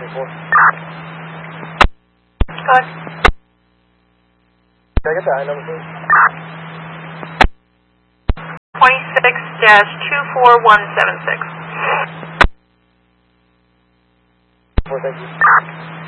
24. Go ahead. Can I get the I number, please? 26-24176. Thank you.